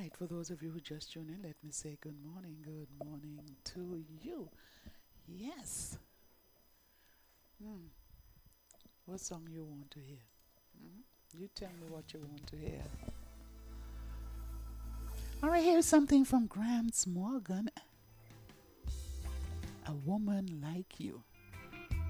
right, for those of you who just tuned in, let me say good morning to you. Yes. Hmm. What song you want to hear? You tell me what you want to hear. All right, here's something from Grams Morgan. A woman like you.